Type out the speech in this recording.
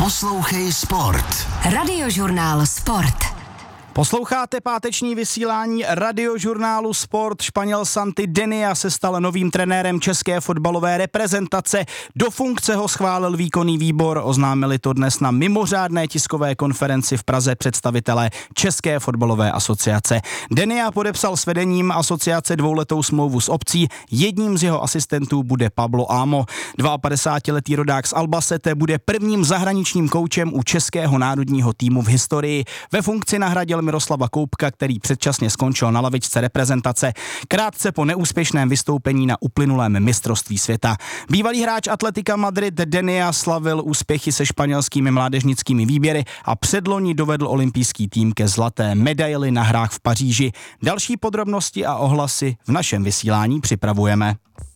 Poslouchej Sport. Radiožurnál Sport. Posloucháte páteční vysílání Radiožurnálu Sport. Španěl Santi Denia se stal novým trenérem české fotbalové reprezentace. Do funkce ho schválil výkonný výbor, oznámili to dnes na mimořádné tiskové konferenci v Praze představitelé České fotbalové asociace. Denia podepsal s vedením asociace dvouletou smlouvu s opcí, jedním z jeho asistentů bude Pablo Amo. 52letý rodák z Albacete bude prvním zahraničním koučem u českého národního týmu v historii. Ve funkci nahradil Miroslava Koupka, který předčasně skončil na lavičce reprezentace krátce po neúspěšném vystoupení na uplynulém mistrovství světa. Bývalý hráč Atletika Madrid Denia slavil úspěchy se španělskými mládežnickými výběry a předloni dovedl olympijský tým ke zlaté medaili na hrách v Paříži. Další podrobnosti a ohlasy v našem vysílání připravujeme.